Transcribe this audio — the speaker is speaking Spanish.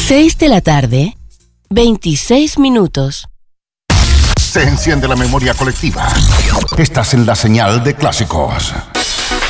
6 de la tarde, 26 minutos. Se enciende la memoria colectiva. Estás en la señal de clásicos.